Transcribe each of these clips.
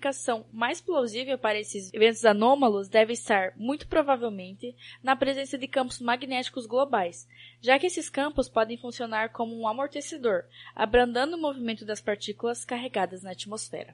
explicação mais plausível para esses eventos anômalos deve estar, muito provavelmente, na presença de campos magnéticos globais, já que esses campos podem funcionar como um amortecedor, abrandando o movimento das partículas carregadas na atmosfera.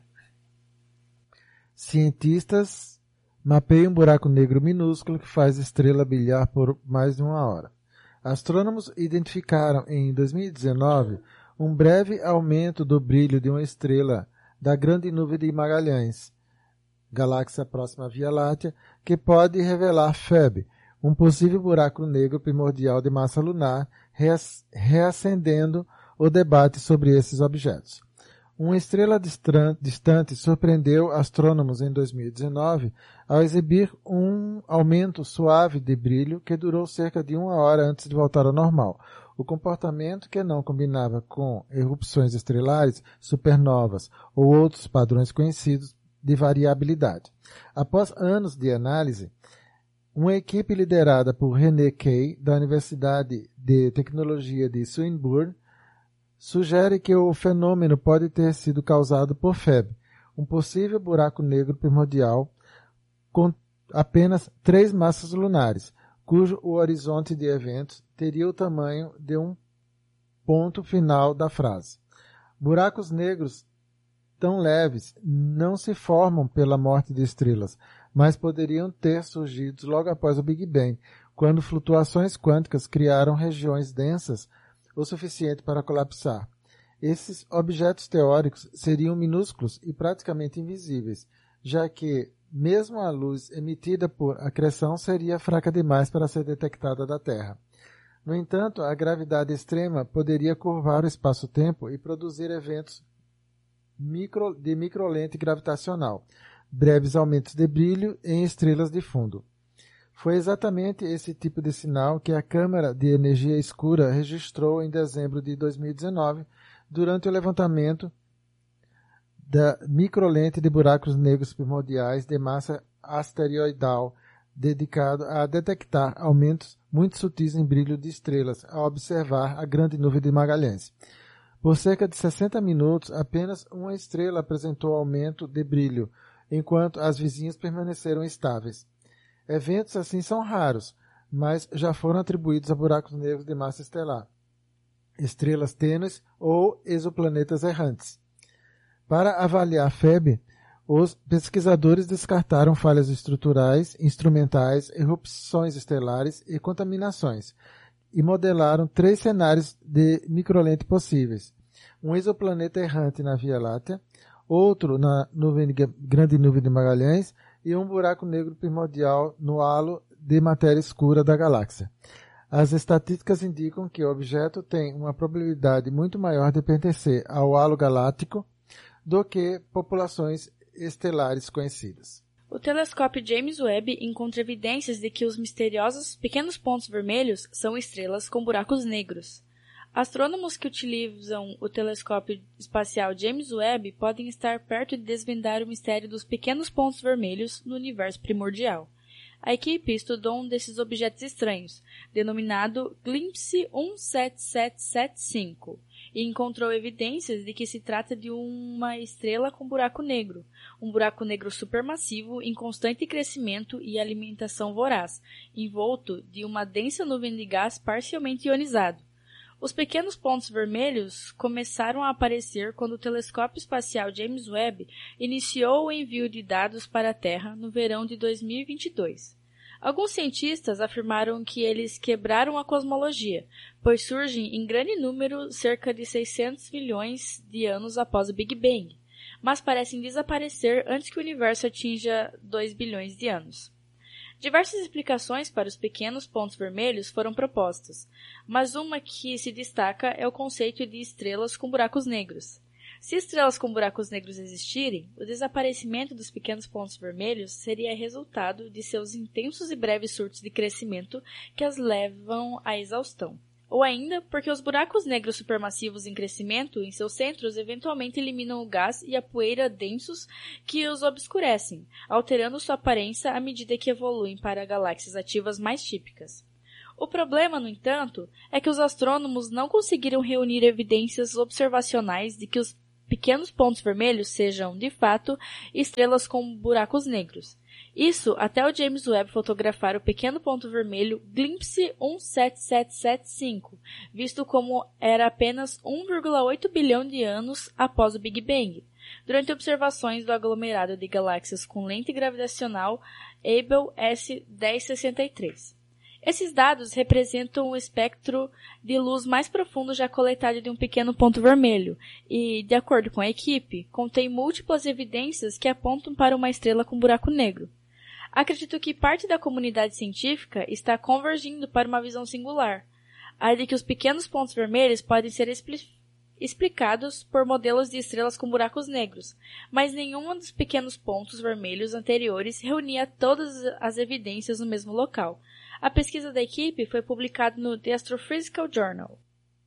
Cientistas mapeiam um buraco negro minúsculo que faz estrela brilhar por mais de 1 hora. Astrônomos identificaram em 2019 um breve aumento do brilho de uma estrela da Grande Nuvem de Magalhães, galáxia próxima à Via Láctea, que pode revelar Phoebe, um possível buraco negro primordial de massa lunar, reacendendo o debate sobre esses objetos. Uma estrela distante surpreendeu astrônomos em 2019 ao exibir um aumento suave de brilho que durou cerca de 1 hora antes de voltar ao normal. O comportamento, que não combinava com erupções estelares, supernovas ou outros padrões conhecidos de variabilidade. Após anos de análise, uma equipe liderada por René Kay, da Universidade de Tecnologia de Swinburne, sugere que o fenômeno pode ter sido causado por Phoebe, um possível buraco negro primordial com apenas 3 massas lunares, cujo o horizonte de eventos teria o tamanho de um ponto final da frase. Buracos negros tão leves não se formam pela morte de estrelas, mas poderiam ter surgido logo após o Big Bang, quando flutuações quânticas criaram regiões densas o suficiente para colapsar. Esses objetos teóricos seriam minúsculos e praticamente invisíveis, já que mesmo a luz emitida por acreção seria fraca demais para ser detectada da Terra. No entanto, a gravidade extrema poderia curvar o espaço-tempo e produzir eventos de microlente gravitacional, breves aumentos de brilho em estrelas de fundo. Foi exatamente esse tipo de sinal que a Câmara de Energia Escura registrou em dezembro de 2019, durante o levantamento da microlente de buracos negros primordiais de massa asteroidal, dedicado a detectar aumentos muito sutis em brilho de estrelas ao observar a Grande Nuvem de Magalhães. Por cerca de 60 minutos, apenas uma estrela apresentou aumento de brilho, enquanto as vizinhas permaneceram estáveis. Eventos assim são raros, mas já foram atribuídos a buracos negros de massa estelar, estrelas tênues ou exoplanetas errantes. Para avaliar Phoebe, os pesquisadores descartaram falhas estruturais, instrumentais, erupções estelares e contaminações, e modelaram 3 cenários de microlente possíveis: um exoplaneta errante na Via Láctea, outro na Grande Nuvem de Magalhães e um buraco negro primordial no halo de matéria escura da galáxia. As estatísticas indicam que o objeto tem uma probabilidade muito maior de pertencer ao halo galáctico do que populações estelares conhecidas. O telescópio James Webb encontra evidências de que os misteriosos pequenos pontos vermelhos são estrelas com buracos negros. Astrônomos que utilizam o telescópio espacial James Webb podem estar perto de desvendar o mistério dos pequenos pontos vermelhos no universo primordial. A equipe estudou um desses objetos estranhos, denominado Glimpse 17775, e encontrou evidências de que se trata de uma estrela com buraco negro, um buraco negro supermassivo em constante crescimento e alimentação voraz, envolto de uma densa nuvem de gás parcialmente ionizado. Os pequenos pontos vermelhos começaram a aparecer quando o telescópio espacial James Webb iniciou o envio de dados para a Terra no verão de 2022. Alguns cientistas afirmaram que eles quebraram a cosmologia, pois surgem em grande número cerca de 600 milhões de anos após o Big Bang, mas parecem desaparecer antes que o universo atinja 2 bilhões de anos. Diversas explicações para os pequenos pontos vermelhos foram propostas, mas uma que se destaca é o conceito de estrelas com buracos negros. Se estrelas com buracos negros existirem, o desaparecimento dos pequenos pontos vermelhos seria resultado de seus intensos e breves surtos de crescimento que as levam à exaustão. Ou ainda porque os buracos negros supermassivos em crescimento em seus centros eventualmente eliminam o gás e a poeira densos que os obscurecem, alterando sua aparência à medida que evoluem para galáxias ativas mais típicas. O problema, no entanto, é que os astrônomos não conseguiram reunir evidências observacionais de que os pequenos pontos vermelhos sejam, de fato, estrelas com buracos negros. Isso até o James Webb fotografar o pequeno ponto vermelho Glimpse 17775, visto como era apenas 1,8 bilhão de anos após o Big Bang, durante observações do aglomerado de galáxias com lente gravitacional Abell S1063. Esses dados representam o espectro de luz mais profundo já coletado de um pequeno ponto vermelho e, de acordo com a equipe, contém múltiplas evidências que apontam para uma estrela com buraco negro. Acredito que parte da comunidade científica está convergindo para uma visão singular, a de que os pequenos pontos vermelhos podem ser explicados por modelos de estrelas com buracos negros, mas nenhum dos pequenos pontos vermelhos anteriores reunia todas as evidências no mesmo local. A pesquisa da equipe foi publicada no The Astrophysical Journal.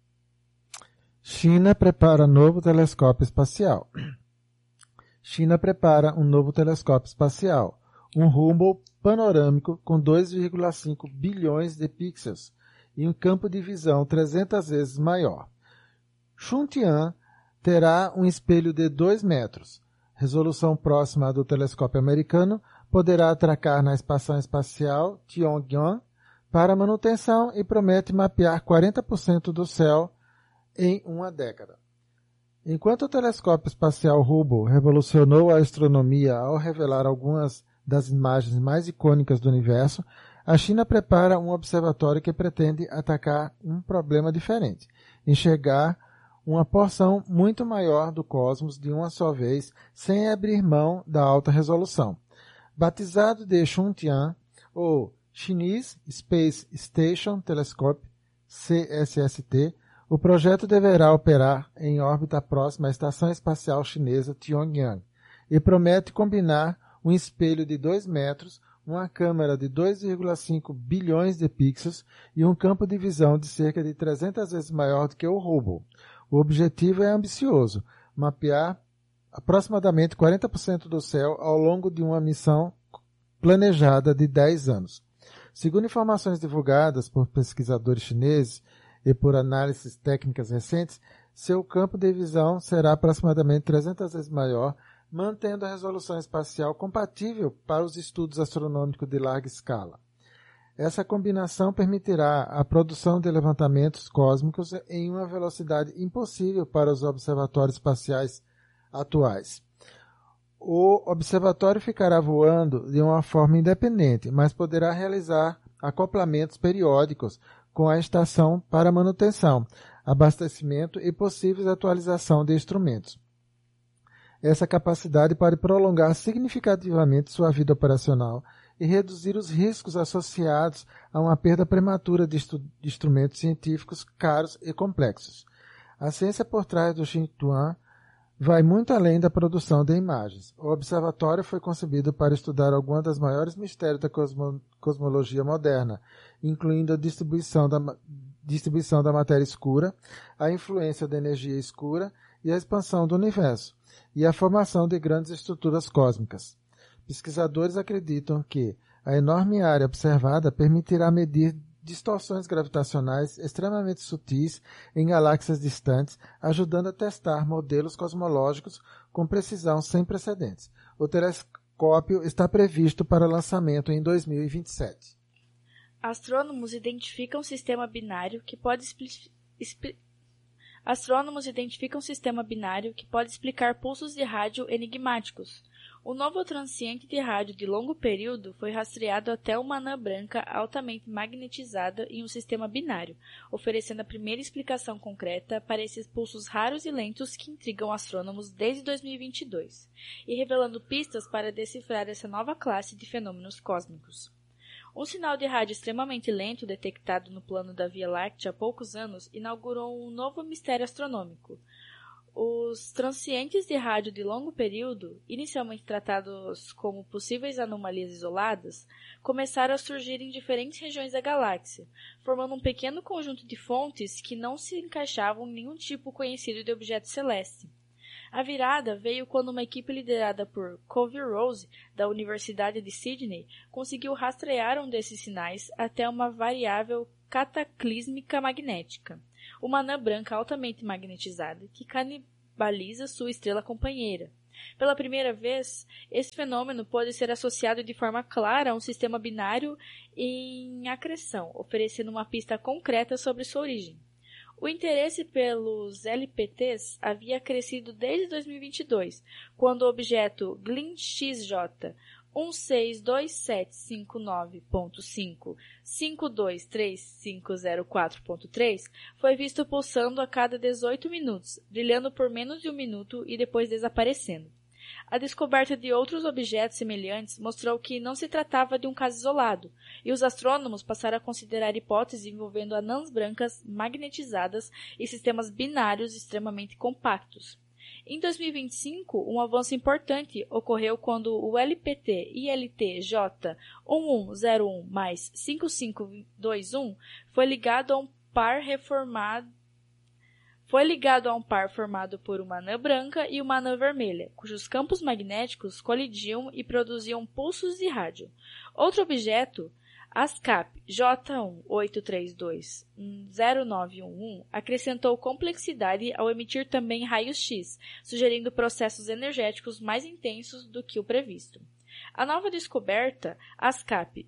China prepara novo telescópio espacial. China prepara um novo telescópio espacial, um Hubble panorâmico com 2,5 bilhões de pixels e um campo de visão 300 vezes maior. Xuntian terá um espelho de 2 metros. Resolução próxima do telescópio americano, poderá atracar na Estação Espacial Tiangong para manutenção e promete mapear 40% do céu em uma década. Enquanto o telescópio espacial Hubble revolucionou a astronomia ao revelar algumas das imagens mais icônicas do universo, a China prepara um observatório que pretende atacar um problema diferente, enxergar uma porção muito maior do cosmos de uma só vez, sem abrir mão da alta resolução. Batizado de Xuntian, ou Chinese Space Station Telescope, CSST, o projeto deverá operar em órbita próxima à Estação Espacial Chinesa Tiangong e promete combinar um espelho de 2 metros, uma câmera de 2,5 bilhões de pixels e um campo de visão de cerca de 300 vezes maior do que o Hubble. O objetivo é ambicioso, mapear aproximadamente 40% do céu ao longo de uma missão planejada de 10 anos. Segundo informações divulgadas por pesquisadores chineses e por análises técnicas recentes, seu campo de visão será aproximadamente 300 vezes maior, mantendo a resolução espacial compatível para os estudos astronômicos de larga escala. Essa combinação permitirá a produção de levantamentos cósmicos em uma velocidade impossível para os observatórios espaciais atuais. O observatório ficará voando de uma forma independente, mas poderá realizar acoplamentos periódicos com a estação para manutenção, abastecimento e possíveis atualização de instrumentos. Essa capacidade pode prolongar significativamente sua vida operacional e reduzir os riscos associados a uma perda prematura de instrumentos científicos caros e complexos. A ciência por trás do Xintuan vai muito além da produção de imagens. O observatório foi concebido para estudar alguns dos maiores mistérios da cosmologia moderna, incluindo a distribuição da matéria escura, a influência da energia escura e a expansão do universo, e a formação de grandes estruturas cósmicas. Pesquisadores acreditam que a enorme área observada permitirá medir distorções gravitacionais extremamente sutis em galáxias distantes, ajudando a testar modelos cosmológicos com precisão sem precedentes. O telescópio está previsto para lançamento em 2027. Astrônomos identificam um sistema binário que pode explicar pulsos de rádio enigmáticos. O novo transciente de rádio de longo período foi rastreado até uma anã branca altamente magnetizada em um sistema binário, oferecendo a primeira explicação concreta para esses pulsos raros e lentos que intrigam astrônomos desde 2022, e revelando pistas para decifrar essa nova classe de fenômenos cósmicos. Um sinal de rádio extremamente lento detectado no plano da Via Láctea há poucos anos inaugurou um novo mistério astronômico. Os transientes de rádio de longo período, inicialmente tratados como possíveis anomalias isoladas, começaram a surgir em diferentes regiões da galáxia, formando um pequeno conjunto de fontes que não se encaixavam em nenhum tipo conhecido de objeto celeste. A virada veio quando uma equipe liderada por Covey Rose, da Universidade de Sydney, conseguiu rastrear um desses sinais até uma variável cataclísmica magnética, uma anã branca altamente magnetizada que baliza sua estrela companheira. Pela primeira vez, esse fenômeno pode ser associado de forma clara a um sistema binário em acreção, oferecendo uma pista concreta sobre sua origem. O interesse pelos LPTs havia crescido desde 2022, quando o objeto GLIN-XJ 162759.5 523504.3 foi visto pulsando a cada 18 minutos, brilhando por menos de um minuto e depois desaparecendo. A descoberta de outros objetos semelhantes mostrou que não se tratava de um caso isolado, e os astrônomos passaram a considerar hipóteses envolvendo anãs brancas magnetizadas e sistemas binários extremamente compactos. Em 2025, um avanço importante ocorreu quando o LPT ILT-J 1101+5521 foi ligado a um par formado por uma anã branca e uma anã vermelha, cujos campos magnéticos colidiam e produziam pulsos de rádio. Outro objeto, ASCAP J18320911, acrescentou complexidade ao emitir também raios X, sugerindo processos energéticos mais intensos do que o previsto. A nova descoberta, ASCAP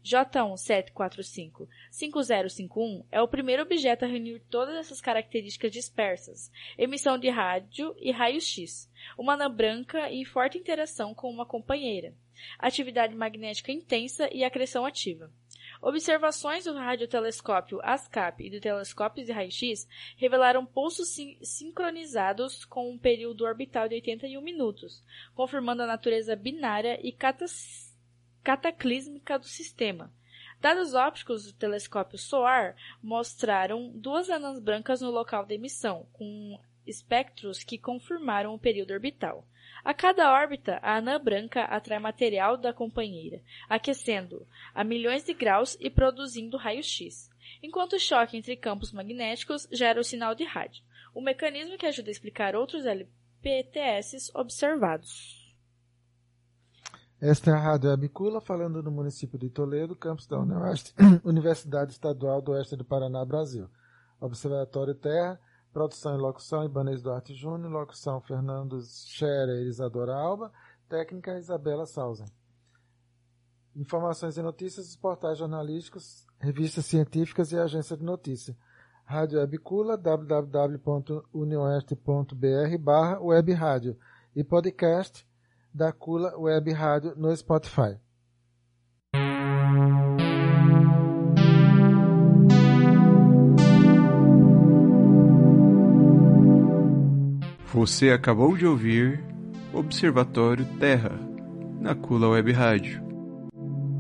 J17455051, é o primeiro objeto a reunir todas essas características dispersas: emissão de rádio e raios-x, uma anã branca e forte interação com uma companheira, atividade magnética intensa e acreção ativa. Observações do radiotelescópio ASCAP e do telescópio de raio-x revelaram pulsos sincronizados com um período orbital de 81 minutos, confirmando a natureza binária e cataclísmica do sistema. Dados ópticos do telescópio SOAR mostraram duas anãs brancas no local da emissão, com espectros que confirmaram o período orbital. A cada órbita, a anã branca atrai material da companheira, aquecendo a milhões de graus e produzindo raio-x, enquanto o choque entre campos magnéticos gera o sinal de rádio, um mecanismo que ajuda a explicar outros LPTS observados. Esta é a Rádio Abicula, falando do município de Toledo, campus da Universidade Estadual do Oeste do Paraná, Brasil. Observatório Terra, produção e locução, Ibanez Duarte Júnior, locução Fernando Scherer e Isadora Alba, técnica Isabela Sausen. Informações e notícias dos portais jornalísticos, revistas científicas e agência de notícia. Rádio Abicula, www.unioeste.br/webradio e podcast da Cula Web Rádio no Spotify. Você acabou de ouvir Observatório Terra, na Cula Web Rádio.